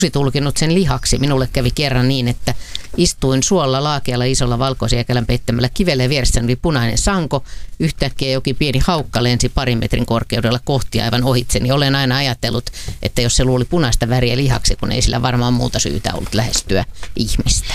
tulkinut sen lihaksi. Minulle kävi kerran niin, että istuin suolla laakealla isolla valkoisiäkälän peittämällä kivellä ja vieressäni oli punainen sanko. Yhtäkkiä jokin pieni haukka lensi 2 metrin korkeudella kohti aivan ohitseni. Olen aina ajatellut, että jos se luuli punaista väriä lihaksi, kun ei sillä varmaan muuta syytä ollut lähestyä ihmistä.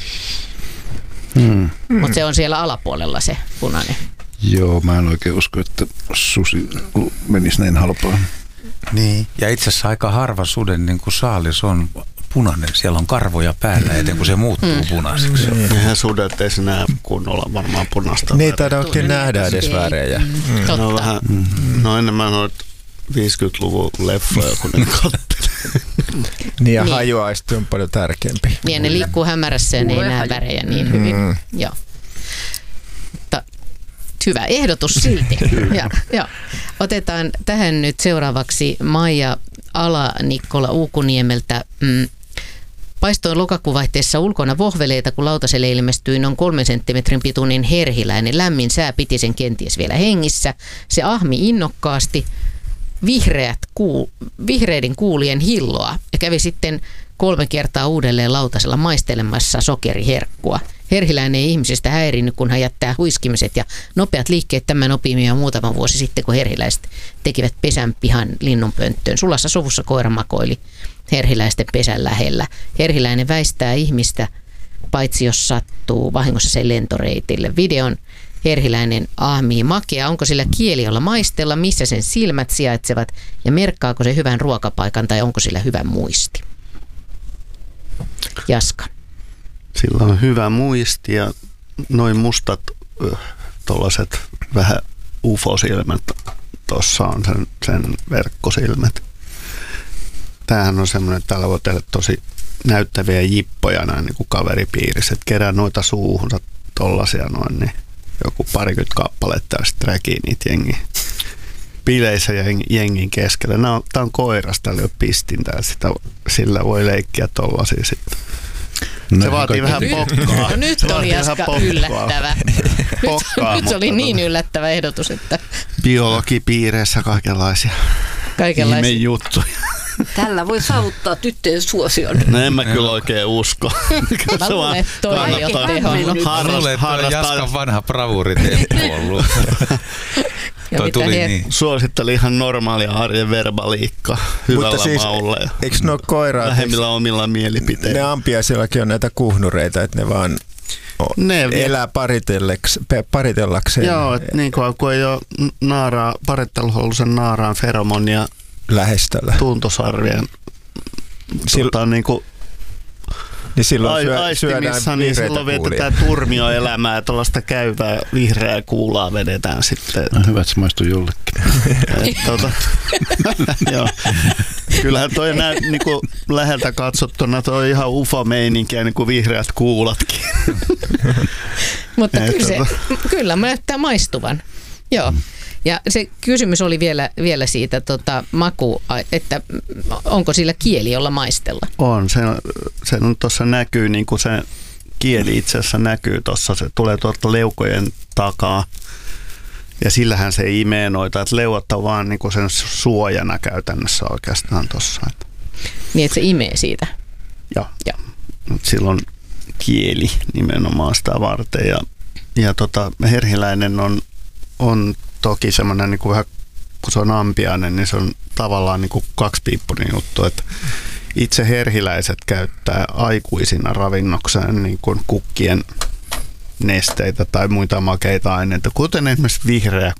Mutta se on siellä alapuolella se punainen. Joo, mä en oikein usko, että susi menisi näin halpaan. Niin, ja itse asiassa aika harva suden niin kuin saalis on punainen. Siellä on karvoja päällä, eteen kun se muuttuu punaiseksi. Eihän sudet ei se näe kunnolla varmaan punaista. Niin ei taida oikein nähdä edes värejä. No vähän, no enemmän noita 50-luvun leffoja, kun ne kattelee. Niin ja hajuaisti on paljon tärkeämpi. Niin, ne liikkuu hämärässä ja ne ei näe värejä niin hyvin. Joo. Mutta hyvä ehdotus silti. Ja. Otetaan tähän nyt seuraavaksi Maija Ala-Nikkola Uukuniemeltä. Paistoin lokakuun vaihteessa ulkona vohveleita, kun lautaselle ilmestyi noin 3 senttimetrin pituinen herhiläinen. Lämmin sää piti sen kenties vielä hengissä. Se ahmi innokkaasti vihreiden kuulien hilloa ja kävi sitten 3 kertaa uudelleen lautasella maistelemassa sokeriherkkua. Herhiläinen ei ihmisistä häirinyt, kun hän jättää huiskimiset ja nopeat liikkeet. Tämän opimme jo muutama vuosi sitten, kun herhiläiset tekivät pesän pihan linnunpönttöön. Sulassa sovussa koira makoili herhiläisten pesän lähellä. Herhiläinen väistää ihmistä, paitsi jos sattuu vahingossa sen lentoreitille. Videon herhiläinen ahmii makea. Onko sillä kieli, jolla maistella, missä sen silmät sijaitsevat ja merkkaako se hyvän ruokapaikan tai onko sillä hyvä muisti? Jaska. Sillä on hyvä muisti ja noin mustat tuollaiset vähän ufosilmät. Tuossa on sen verkkosilmät. Tämähän on semmoinen, että täällä voi tehdä tosi näyttäviä jippoja näin niin kuin kaveripiirissä. Että kerää noita suuhunsa tollasia noin, niin joku 20 kappaletta ja sitten räkii niitä jengiä bileissä ja jengin keskellä. Tämä on koiras, täällä ei ole pistintä, sillä voi leikkiä tollasia sitten. Se vaatii vähän pokkaa. No nyt oli Jaska yllättävä. Nyt se oli niin yllättävä ehdotus, että biologipiireissä kaikenlaisia ihmejuttuja. Tällä voi saavuttaa tyttöjen suosion. No en mä kyllä oikein usko. Mä luulen, että toi ei ole tehonnut. Mä luulen, että toi Jaskan vanha bravuuritemppu ollut. Toi tuli niin. Suositteli ihan normaalia arjen verbaliikkaa hyvällä siis, maulla. Eikö ne ole koiraa? Vähemmillä omilla mielipiteillä. Ne ampiaisillakin on näitä kuhnureita, että ne vaan elää paritellakseen. Joo, että niin kun ei ole paritteluhaluisen naaraan feromonia lähestöllä. Tuntosarvien niin kuin niin silloin aistimissa, niin silloin vietetään turmioelämää ja tuollaista käyvää vihreää kuulaa vedetään sitten. No, hyvä, että se maistuu jollekin. Joo. Kyllähän toi niin kuin läheltä katsottuna toi on ihan ufo-meininkiä, niin kuin vihreät kuulatkin. Mutta kyllä näyttää maistuvan. Joo. Ja se kysymys oli vielä siitä että onko sillä kieli, jolla maistella? On, se on tuossa näkyy, niin kuin se kieli itse asiassa näkyy tuossa, se tulee tuolta leukojen takaa. Ja sillähän se imee noita, että leuat on vaan niin kuin sen suojana käytännössä oikeastaan tuossa. Niin, että se imee siitä? Joo. Silloin kieli nimenomaan sitä varten. Ja herhiläinen on toki semmoinen niin kuin vähän, kun se on ampiainen, niin se on tavallaan niin kuin kaksipiippunen juttu, että itse herhiläiset käyttää aikuisina ravinnokseen niin kuin kukkien nesteitä tai muita makeita aineita, kuten esimerkiksi vihreä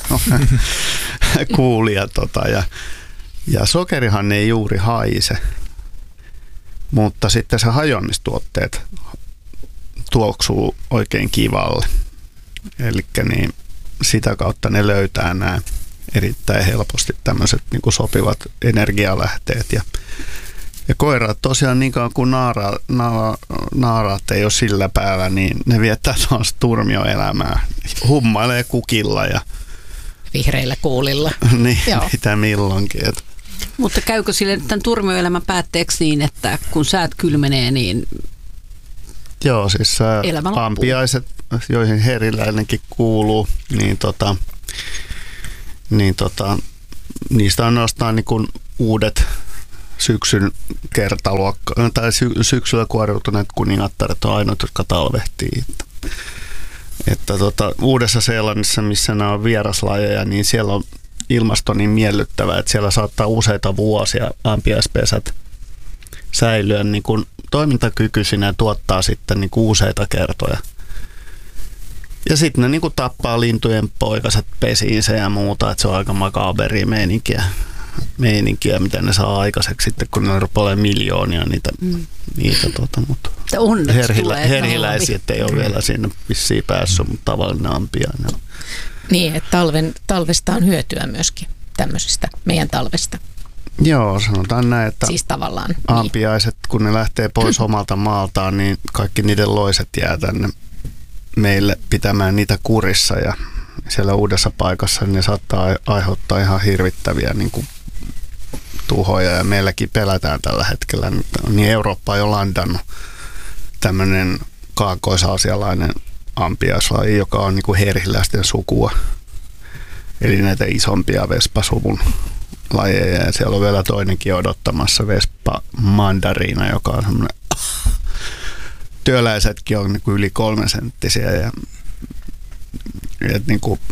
kuulia. Ja sokerihan ei juuri haise, mutta sitten se hajoamistuotteet tuoksuu oikein kivalle. Elikkä niin sitä kautta ne löytää nämä erittäin helposti tämmöiset niin kuin sopivat energialähteet. Ja koirat tosiaan niin kauan kuin naaraat ei ole sillä päällä, niin ne viettää taas turmioelämää. Hummailee kukilla ja vihreillä kuulilla. Niin, mitä milloinkin. Mutta käykö sille tämän turmioelämän päätteeksi niin, että kun säät kylmenee, niin joo, siis ampiaiset, joihin herhiläinenkin kuuluu, niin niistä on nostaa niin kuin uudet syksyn kertaluokka, tai syksyllä kuoriutuneet kuningattaret on ainoat, jotka talvehtii. Että Uudessa-Seelannissa, missä nämä on vieraslajeja, niin siellä on ilmasto niin miellyttävä, että siellä saattaa useita vuosia ampiaispesät säilyä niin kuin toimintakykyisinä ja tuottaa sitten niin kuin useita kertoja. Ja sitten ne niin kuin tappaa lintujen poikaset pesiinsä ja muuta, että se on aika makaberia meininkiä, mitä ne saa aikaiseksi sitten, kun ne rupeaa olemaan miljoonia niitä mutta herhiläiset ei ole vielä sinne vissiin päässyt, mutta tavallinen ampiainen on. Niin, että talvesta on hyötyä myöskin tämmöisestä meidän talvesta. Joo, sanotaan näin, että siis tavallaan ampiaiset, kun ne lähtee pois omalta maaltaan, niin kaikki niiden loiset jää tänne meille pitämään niitä kurissa ja siellä uudessa paikassa ne saattaa aiheuttaa ihan hirvittäviä niin kuin tuhoja ja meilläkin pelätään tällä hetkellä. Niin Eurooppa on jo landannut tämmöinen kaakkois-aasialainen ampiaislaji, joka on niin kuin herhiläisten sukua. Eli näitä isompia vespasuvun lajeja ja siellä on vielä toinenkin odottamassa vespa mandariina, joka on semmoinen työläisetkin on niin kuin yli 3 senttisiä ja niin kuin,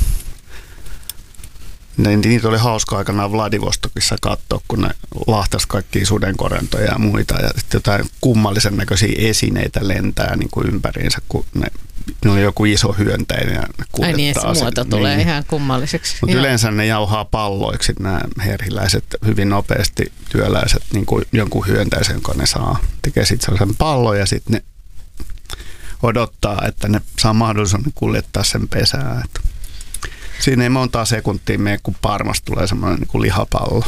niitä oli hauska aikanaan Vladivostokissa katsoa, kun ne lahtasi kaikkia sudenkorentoja ja muita ja sitten jotain kummallisen näköisiä esineitä lentää niin kuin ympäriinsä, kun ne oli joku iso hyönteinen ja ne kuljettaa. Ai niin, se muoto tulee ihan kummalliseksi. Mutta yleensä ne jauhaa palloiksi nämä herhiläiset hyvin nopeasti työläiset niin kuin jonkun hyönteisen, jonka ne saa. Tekee sitten sellaisen pallon ja sitten ne odottaa, että ne saa mahdollisuuden kuljettaa sen pesää. Siinä ei montaa sekuntia mene, kun parmasta tulee semmoinen niin kuin lihapallo.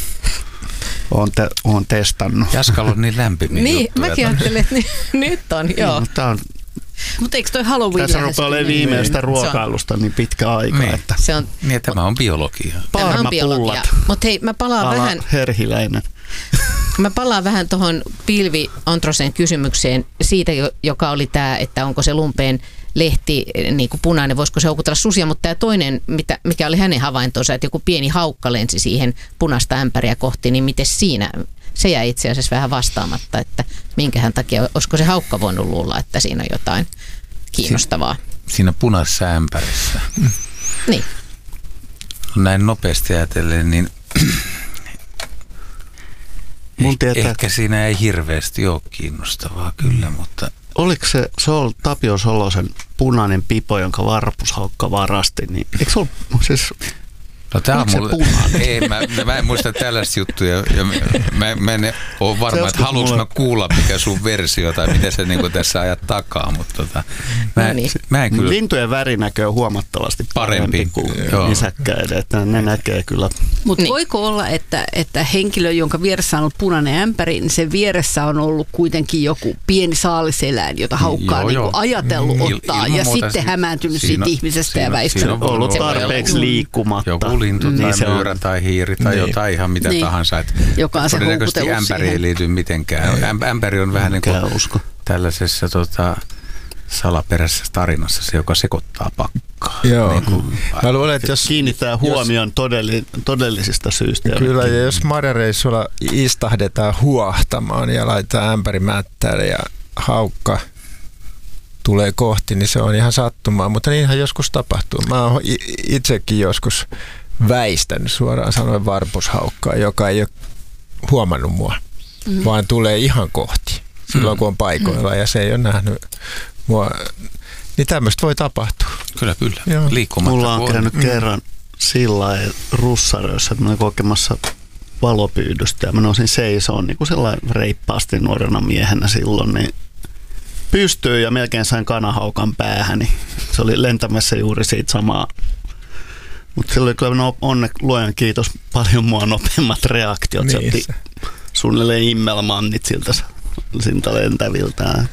Olen testannut. Jaskalla on niin lämpimiä niin, juttuja. mäkin ajattelin, että nyt on, joo. Mutta eikö toi Halloween tässä rupeaa olemaan viimeistä ruokailusta niin pitkä aika. Niin. Että Niin, tämä on biologia. Tämä on biologia. Mutta hei, mä palaan vähän... herhiläinen. Mä palaan vähän tuohon Pilvi Ontrosen kysymykseen siitä, joka oli tämä, että onko se lumpeen lehti niin kuin punainen, voisiko se houkutella susia, mutta tämä toinen, mikä oli hänen havaintonsa, että joku pieni haukka lensi siihen punaista ämpäriä kohti, niin miten siinä, se jäi itse asiassa vähän vastaamatta, että minkähän takia, olisiko se haukka voinut luulla, että siinä on jotain kiinnostavaa. Siinä punaisessa ämpärissä. Niin. Näin nopeasti ajatellen, niin ehkä siinä ei hirveästi ole kiinnostavaa kyllä, mutta... Oliko se Tapio Solosen punainen pipo, jonka varpushaukka varasti, niin eikö se ollut siis... No tää on mulle... Ei, mä en muista tällaista juttuja. Ja mä en ole varma, että haluanko mä kuulla, mikä sun versio tai mitä sä niin tässä ajat takaa, mutta mä en kyllä... Lintujen värinäkö on huomattavasti parempi kuin nisäkkäiden, että ne näkee kyllä. Mutta voiko olla, että henkilö, jonka vieressä on ollut punainen ämpäri, niin sen vieressä on ollut kuitenkin joku pieni saaliseläin, jota haukkaa niin ajatellut ottaa ja sitten hämääntynyt siitä ihmisestä ja väistänyt. Ollut tarpeeksi liikkumatta. Joku lintu tai myyrä tai hiiri tai jotain ihan mitä tahansa. Että joka on se todennäköisesti ämpäri ei liity mitenkään. Ämpäri on vähän niin kuin tällaisessa salaperäisessä tarinassa se, joka sekoittaa pakkaa. Joo. Niin kuin, mä luulen, että jos kiinnittää huomion todellisista syistä. Kyllä, ja jos marjareissulla istahdetaan huohtamaan ja laitetaan ämpäri mättäälle ja haukka tulee kohti, niin se on ihan sattumaa, mutta niinhän joskus tapahtuu. Mä oon itsekin joskus väistänyt suoraan sanoen varpushaukkaa, joka ei ole huomannut mua, vaan tulee ihan kohti silloin, kun on paikoilla ja se ei ole nähnyt mua. Niin tämmöistä voi tapahtua. Kyllä. Liikkumatta. Mulla on käynyt kerran sillä lailla russaröissä, että mä olin kokemassa valopyydystä ja mä nousin seisoon niin kuin sellainen reippaasti nuorena miehenä silloin, niin pystyy ja melkein sain kanahaukan päähäni. Se oli lentämässä juuri siitä samaa. Mutta sillä oli kyllä luojan kiitos paljon mua nopeammat reaktiot. Se otti suunnilleen immelmannit siltä lentäviltään.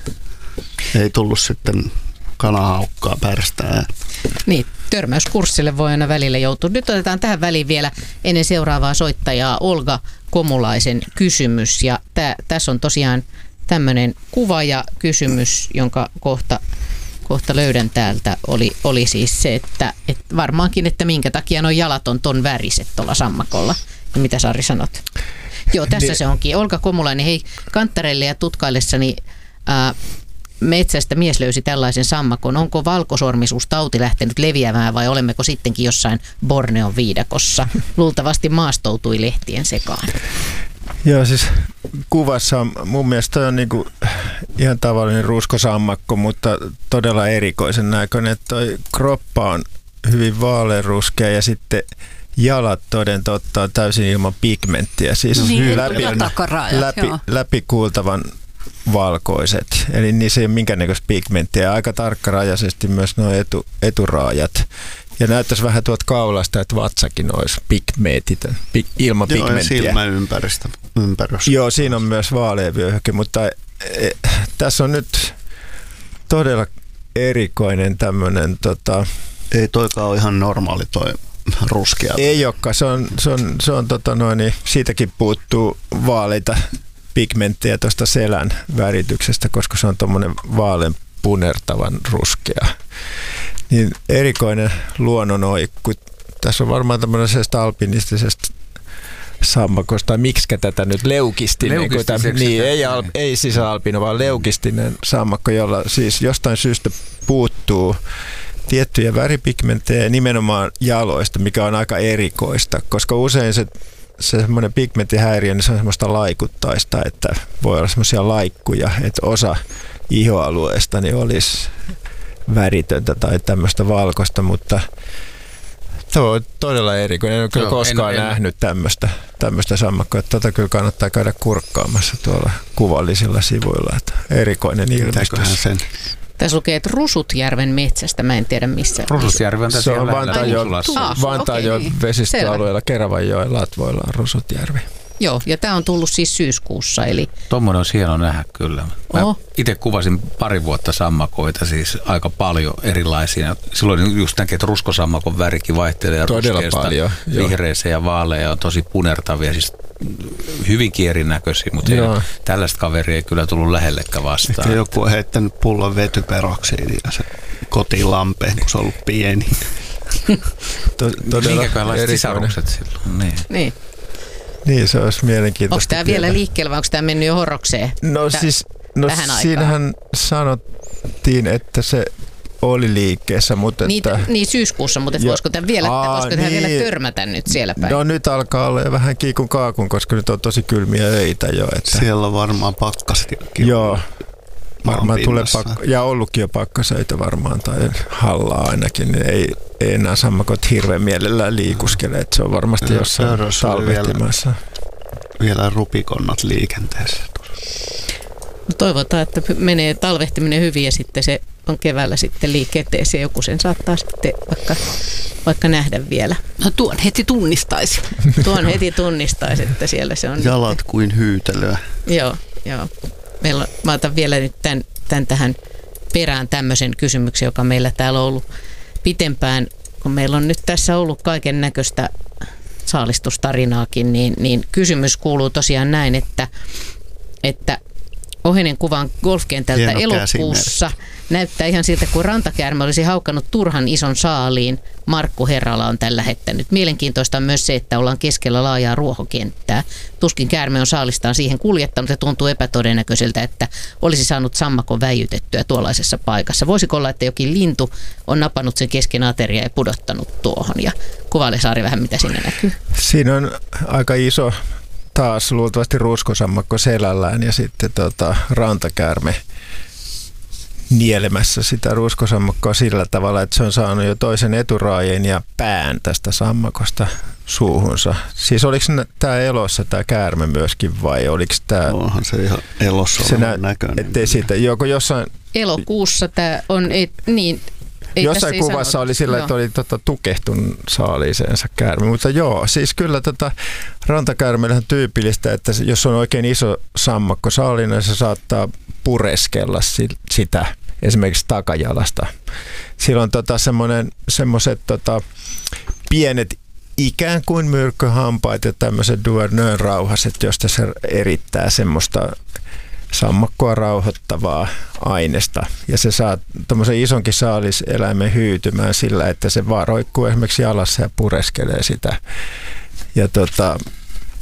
Ei tullut sitten kanahaukkaa pärstää. Niin, törmäyskurssille voi aina välillä joutua. Nyt otetaan tähän väliin vielä ennen seuraavaa soittajaa Olga Komulaisen kysymys. Ja tässä on tosiaan tämmöinen kuva ja kysymys, jonka kohta löydän täältä, oli siis se, että varmaankin, että minkä takia nuo jalat on ton väriset tuolla sammakolla. Ja mitä Sari sanot? Joo, tässä se onkin. Olka Komulainen, hei, kanttarelle ja tutkaillessani metsästä mies löysi tällaisen sammakon. Onko valkosormisuustauti lähtenyt leviämään vai olemmeko sittenkin jossain Borneon viidakossa? Luultavasti maastoutui lehtien sekaan. Joo, siis kuvassa on, mun mielestä toi on niinku ihan tavallinen ruskosammakko, mutta todella erikoisen näköinen. Toi kroppa on hyvin vaaleanruskea ja sitten jalat toden totta on täysin ilman pigmenttiä. Siis niin, läpikuultavan valkoiset. Eli niissä ei ole minkäännäköistä pigmenttiä. Aika tarkkarajaisesti myös nuo eturaajat. Ja näyttäisi vähän tuolta kaulasta, että vatsakin olisi pigmentitön, ilman pigmenttiä. Joo, silmäympärys. Joo, siinä on myös vaaleavyöhyke, mutta tässä on nyt todella erikoinen tämmöinen... Ei toikaan ole ihan normaali toi ruskea. Ei olekaan, se on siitäkin puuttuu vaaleita pigmenttejä tuosta selän värityksestä, koska se on tuommoinen vaalean punertavan ruskea. Niin erikoinen luonnonoikku. Tässä on varmaan tämmöisestä alpinistisesta sammakosta, tai miksikä tätä nyt, leukistinen. Niin, ei siis alpino, vaan leukistinen sammakko, jolla siis jostain syystä puuttuu tiettyjä väripigmenttejä nimenomaan jaloista, mikä on aika erikoista, koska usein se semmoinen pigmenttihäiriö, niin se on semmoista laikuttaista, että voi olla semmoisia laikkuja, että osa ihoalueesta niin olisi väritöntä tai tämmöistä valkoista, mutta tuo on todella erikoinen. En ole kyllä koskaan nähnyt tämmöistä sammakkoa. Tota kyllä kannattaa käydä kurkkaamassa tuolla kuvallisilla sivuilla. Että erikoinen ilmestys. Tässä lukee, että Rusutjärven metsästä. Mä en tiedä missä. Rusutjärvi on tässä Vantaanjoen vesistöalueella Keravanjoen latvoilla on Rusutjärvi. Joo, ja tämä on tullut siis syyskuussa. Eli... Tuommoinen on hieno nähdä kyllä. Mä itse kuvasin pari vuotta sammakoita, siis aika paljon erilaisia. Silloin just näkee, että ruskosammakon värikin vaihtelee ruskeasta vihreäseen ja vaaleja on tosi punertavia, siis hyvinkin erinäköisiä, mutta tällaista kaveria ei kyllä tullut lähellekään vastaan. Ehkä joku on heittänyt pullon vetyperoksiin ja se kotiin lampeen, kun se on ollut pieni. Minkäkänlaiset sisarukset silloin? Niin. Niin, se olisi mielenkiintoista. Onko tämä vielä liikkeellä vai onko tämä mennyt jo horrokseen? Siinähän sanottiin, että se oli liikkeessä, mutta... Niin syyskuussa, mutta voisiko tämä vielä törmätä nyt siellä päin? No nyt alkaa olla vähän kiikun kaakun, koska nyt on tosi kylmiä öitä jo. Että... Siellä on varmaan pakkastiakin. Joo, varmaan tulee ja ollutkin jo pakkasöitä varmaan, tai hallaa ainakin, niin ei enää sammakot hirveän mielellään liikuskele, että se on varmasti jossain talvehtimassa. Vielä rupikonnat liikenteessä. No toivotaan, että menee talvehtiminen hyvin ja sitten se on keväällä sitten liikenteeseen. Joku sen saattaa sitten vaikka nähdä vielä. No tuon heti tunnistaisi. Että siellä se on. Jalat kuin hyytelöä. Joo. Mä otan vielä nyt tämän tähän perään tämmöisen kysymyksen, joka meillä täällä on ollut pitempään, kun meillä on nyt tässä ollut kaiken näköistä saalistustarinaakin, niin kysymys kuuluu tosiaan näin, että Ohenen kuvan golfkentältä elokuussa näyttää ihan siltä, kun rantakäärme olisi haukannut turhan ison saaliin. Markku Herrala on tällä lähettänyt. Mielenkiintoista on myös se, että ollaan keskellä laajaa ruohokenttää. Tuskin käärme on saalistaan siihen kuljettanut ja tuntuu epätodennäköiseltä, että olisi saanut sammakon väijytettyä tuollaisessa paikassa. Voisiko olla, että jokin lintu on napannut sen kesken ateriaa ja pudottanut tuohon? Ja kuvaile Saari vähän, mitä siinä näkyy. Siinä on aika iso taas luultavasti ruskosammakko selällään ja sitten rantakäärme nielemässä sitä ruskosammakkoa sillä tavalla, että se on saanut jo toisen eturaajen ja pään tästä sammakosta suuhunsa. Siis oliko tämä elossa tämä käärme myöskin vai oliko tämä... Onhan se ihan elossa olevan näköinen. Ettei siitä, joko jossain... Elokuussa tämä on, jossain kuvassa oli sillä, että oli tukehtun saaliiseensa käärme, mutta siis kyllä rantakäärmeellä on tyypillistä, että jos on oikein iso sammakko saalina, niin se saattaa pureskella sitä esimerkiksi takajalasta. Silloin semmoiset pienet ikään kuin myrkkyhampaat ja tämmöiset Duverneun rauhaset, josta se erittää semmoista sammakkoa rauhoittavaa aineesta. Ja se saa tommoisen isonkin saaliseläimen hyytymään sillä, että se vaan roikkuu esimerkiksi jalassa ja pureskelee sitä. Ja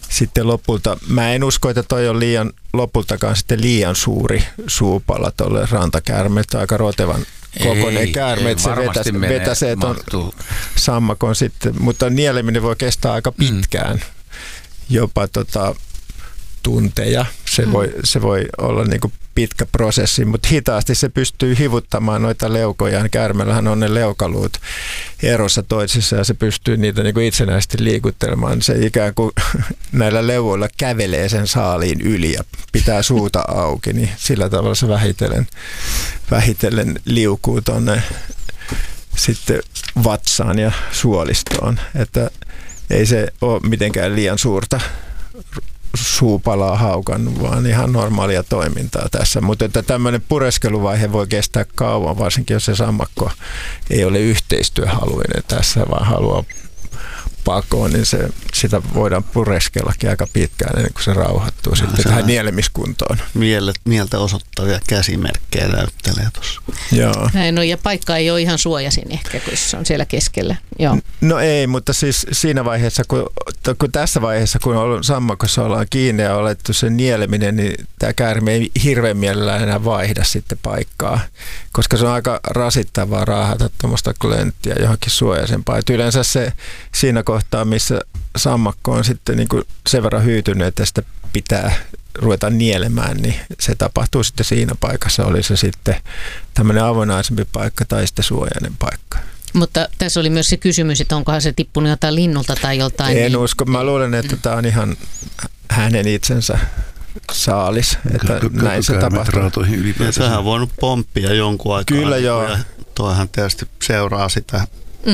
sitten lopulta, mä en usko, että toi on lopultakaan sitten liian suuri suupala tuolle rantakäärmeelle, aika rotevan kokoinen käärme, että se vetäsee tuon sammakon sitten, mutta nieleminen voi kestää aika pitkään, jopa tunteja. Se voi olla niin kuin pitkä prosessi, mutta hitaasti se pystyy hivuttamaan noita leukojaan. Käärmeellähän on ne leukaluut erossa toisissa ja se pystyy niitä niin kuin itsenäisesti liikuttelemaan. Se ikään kuin näillä leuvoilla kävelee sen saaliin yli ja pitää suuta auki, niin sillä tavalla se vähitellen liukuu tuonne sitten vatsaan ja suolistoon. Että ei se ole mitenkään liian suurta suupalaa haukannut, vaan ihan normaalia toimintaa tässä. Mutta että tämmöinen pureskeluvaihe voi kestää kauan, varsinkin jos se sammakko ei ole yhteistyöhaluinen tässä, vaan haluaa pakoon, niin sitä voidaan pureskellakin aika pitkään ennen kuin se rauhoittuu sitten tähän nielemiskuntoon. Mieltä osoittavia käsimerkkejä näyttelee tuossa. Joo. Näin on, ja paikka ei ole ihan suojasin ehkä, kun se on siellä keskellä. Joo. No ei, mutta siis siinä vaiheessa, kun tässä vaiheessa, kun sammakossa ollaan kiinni ja olettu sen nieleminen, niin tämä käärme ei hirveän mielellään enää vaihda sitten paikkaa, koska se on aika rasittavaa raahata tuommoista klönttiä johonkin suojaisempaan. Et yleensä se siinä kohtaa, missä sammakko on sitten niin kuin sen verran hyytynyt, että sitä pitää ruveta nielemään, niin se tapahtuu sitten siinä paikassa. Oli se sitten tämmöinen avonaisempi paikka tai sitten suojainen paikka. Mutta tässä oli myös se kysymys, että onkohan se tippunut jotain linnulta tai joltain. En usko. Mä luulen, että tämä on ihan hänen itsensä saalis. Että näin se tapahtuu. Sehän on voinut pomppia jonkun aikaa. Kyllä joo. Ja toihan tietysti seuraa sitä.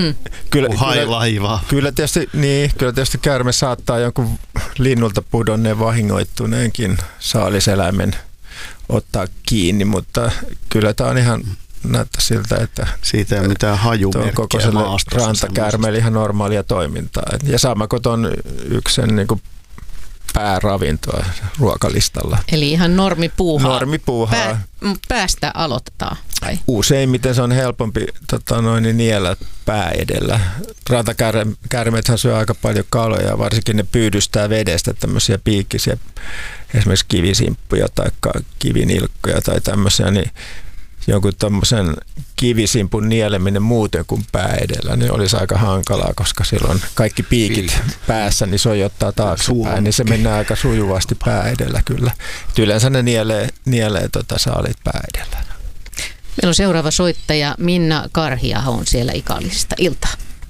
Kyllä tietysti käärme saattaa jonkun linnulta pudonneen vahingoittuneenkin saaliseläimen ottaa kiinni, mutta kyllä tämä on ihan näyttää siltä, että siitä ei ole mitään hajumerkkiä maastossa. Rantakäärmeellä ihan normaalia toimintaa. Ja sammakot on yksi sen niin kuin pääravintoa ruokalistalla. Eli ihan normipuuhaa. Päästä aloitetaan. Vai? Useimmiten se on helpompi niellä pää edellä. Rantakäärmeethän syö aika paljon kaloja, varsinkin ne pyydystää vedestä tämmöisiä piikkisiä, esimerkiksi kivisimppuja tai kivinilkkoja tai tämmöisiä, niin jonkun tommosen kivisimpun nieleminen muuten kuin pää edellä, niin olisi aika hankalaa, koska silloin kaikki piikit päässä niin sojottaa taaksepäin, niin se mennään aika sujuvasti pää edellä kyllä. Et yleensä ne nielee saalit pää edellä. Meillä on seuraava soittaja Minna Karhiaho on siellä Ikallisista. Iltaa.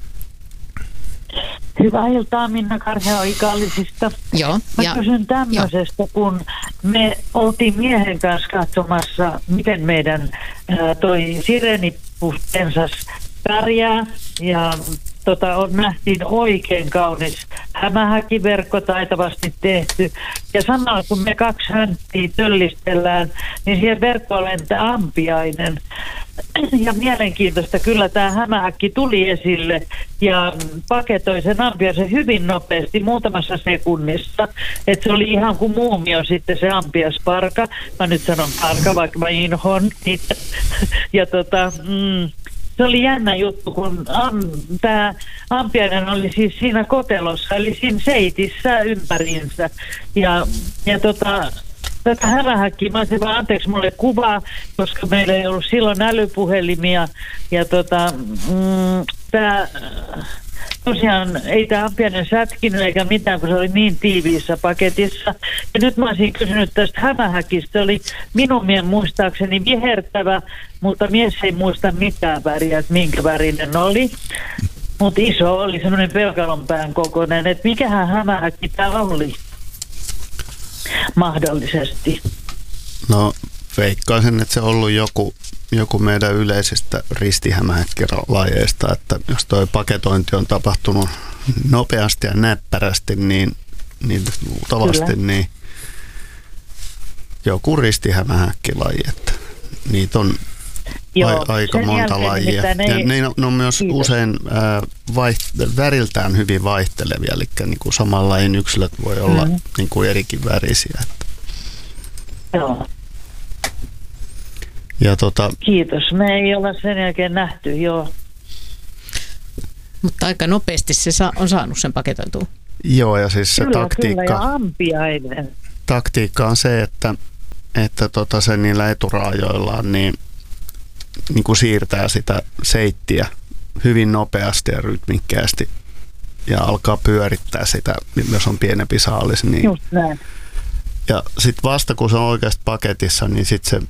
Hyvää iltaa, Minna Karhiaho Ikallisista. Joo. Mä kysyn tämmöisestä, kun me oltiin miehen kanssa katsomassa, miten meidän toi sireenipustensas pärjää ja nähtiin oikein kaunis hämähäkiverkko taitavasti tehty. Ja samalla kun me 2 hänttiä töllistellään, niin siihen verkkoon lentää ampiainen. Ja mielenkiintoista kyllä tämä hämähäkki tuli esille ja paketoi sen ampiaisen hyvin nopeasti, muutamassa sekunnissa. Että se oli ihan kuin muumio sitten se ampiasparka. Mä nyt sanon parka, vaikka mä inhoon niitä. Ja se oli jännä juttu, kun tämä ampiainen oli siis siinä kotelossa, eli siinä seitissä ympäriinsä. Ja tätä hämähäkkiä, mä olisin vaan anteeksi mulle kuvaa, koska meillä ei ollut silloin älypuhelimia. Ja tosiaan ei tämä ampiainen sätkinyt eikä mitään, kun se oli niin tiiviissä paketissa. Ja nyt mä olisin kysynyt tästä hämähäkistä. Se oli minun muistaakseni vihertävä, mutta mies ei muista mitään väriä, että minkä värinen oli. Mutta iso oli semmoinen pelkalonpään kokoinen, että mikähän hämähäkki tämä oli mahdollisesti. No veikkaisin, että se on ollut joku meidän yleisistä ristihämähäkkilajeista, että jos tuo paketointi on tapahtunut nopeasti ja näppärästi, niin luultavasti niin joku ristihämähäkkilaji, että niitä on aika monta lajia. Ja ne on myös usein väriltään hyvin vaihtelevia, eli niin kuin saman lajin yksilöt voi olla niin kuin erikin värisiä. Joo. Ja kiitos. Me ei olla sen jälkeen nähty, joo. Mutta aika nopeasti se on saanut sen paketoitua. Joo, ja siis se Kyllä, ja ampiainen. Taktiikka on se, että se niillä eturaajoillaan niin kuin siirtää sitä seittiä hyvin nopeasti ja rytmikkäästi ja alkaa pyörittää sitä, jos on pienempi saalis. Niin. Just näin. Ja sitten vasta kun se on oikeasti paketissa, niin sitten se